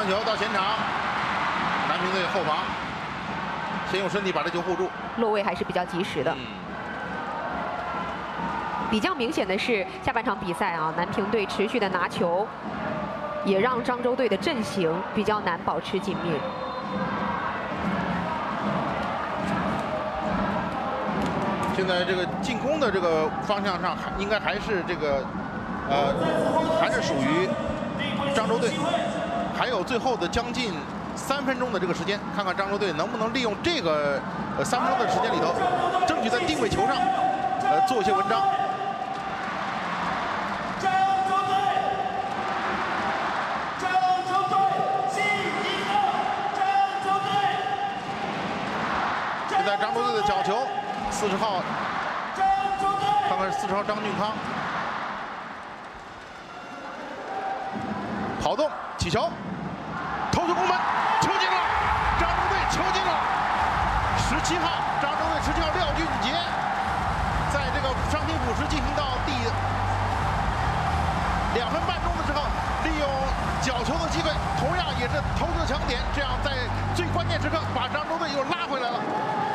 传球到前场，南平队后防先用身体把这球护住， 落位还是比较及时的。比较明显的是，下半场比赛啊，南平队持续的拿球，也让漳州队的阵型比较难保持紧密。 现在这个进攻的这个方向上，应该还是这个，还是属于漳州队。还有最后的将近3分钟的这个时间，看看漳州队能不能利用这个3分钟的时间里头，争取在定位球上，做一些文章。现在漳州队的角球，40号，看看40号张俊康，跑动起球。 投球攻门，球进了！漳州队球进了！17号，漳州队17号廖俊杰，在这个伤停补时进行到第2分半钟的时候，利用角球的机会，同样也是投球强点，这样在最关键时刻把漳州队又拉回来了。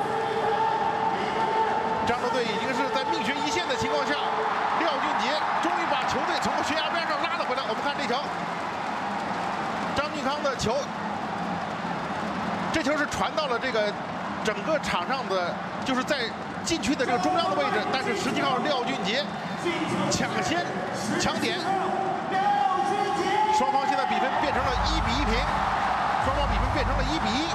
漳州队已经是在命悬一线的情况下，廖俊杰终于把球队从悬崖边上拉了回来。我们看这球。 张俊康的球，这球是传到了这个整个场上的，就是在禁区的这个中央的位置，但是17号廖俊杰抢先抢点，双方现在比分变成了1比1平，双方比分变成了1比1，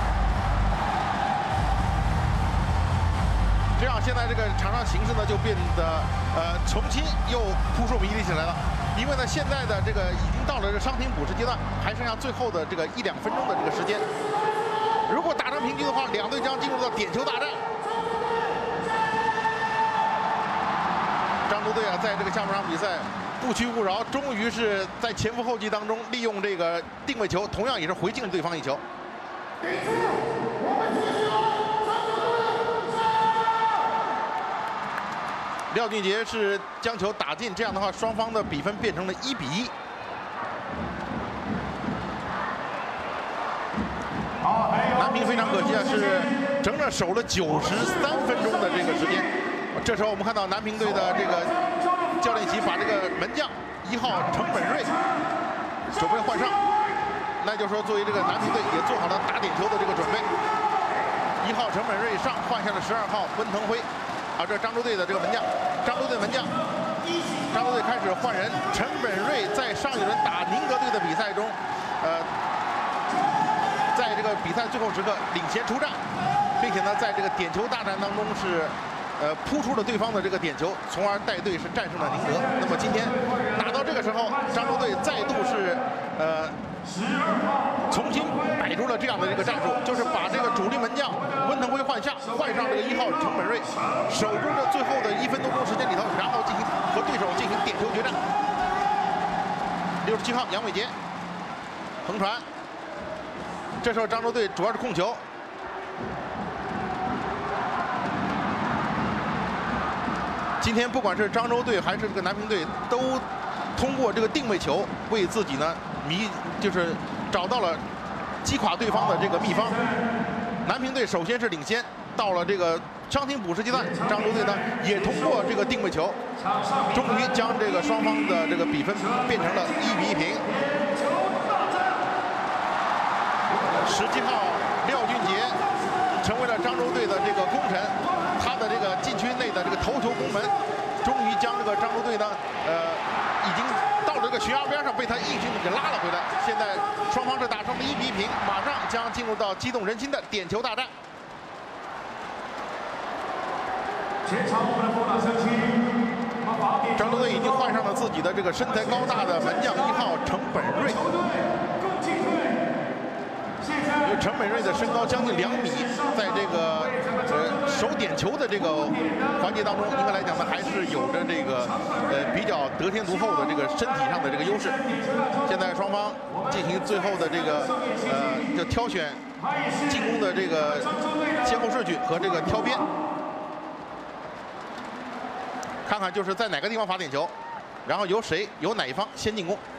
这样现在这个场上形势呢就变得重新又扑朔迷离起来了。 因为呢，现在的这个已经到了这伤停补时阶段，还剩下最后的这个1-2分钟的这个时间。如果打成平局的话，两队将进入到点球大战。漳州队啊，在这个下半场比赛不屈不挠，终于是在前赴后继当中利用这个定位球，同样也是回敬了对方一球。 廖俊杰是将球打进，这样的话，双方的比分变成了1比1。南平非常可惜啊，是整整守了93分钟的这个时间。这时候我们看到南平队的这个教练席把这个门将1号程本瑞准备换上，那就是说作为这个南平队也做好了打点球的这个准备。1号程本瑞上，换下了12号温腾辉。 啊，这漳州队的这个门将，漳州队门将，漳州队开始换人。陈本瑞在上一轮打宁德队的比赛中，在这个比赛最后时刻领衔出战，并且呢，在这个点球大战当中是，扑出了对方的这个点球，从而带队是战胜了宁德。那么今天打到这个时候，漳州队再度是重新摆出了这样的这个战术，就是把这个主力门将温腾辉换上这个1号程本瑞，守住这最后的1分多钟时间里头，然后进行和对手进行点球决战。67号杨伟杰横传，这时候漳州队主要是控球。今天不管是漳州队还是这个南平队，都通过这个定位球为自己呢就是找到了击垮对方的这个秘方。南平队首先是领先，到了这个伤停补时阶段，漳州队呢也通过这个定位球，终于将这个双方的这个比分变成了1比1平。17号廖俊杰成为了漳州队的这个功臣，他的这个禁区内的这个头球攻门，终于将这个漳州队呢，已经到了这个悬崖边上，被他硬性给拉了回来。现在双方是打成了1比1平，马上将进入到激动人心的点球大战。漳州队已经换上了自己的这个身材高大的门将1号程本瑞。因为程本瑞的身高将近2米，在这个守点球的这个环节当中，应该来讲呢，还是有着这个比较得天独厚的这个身体上的这个优势。现在双方进行最后的这个就挑选进攻的这个先后顺序和这个挑边，看看就是在哪个地方罚点球，然后由哪一方先进攻。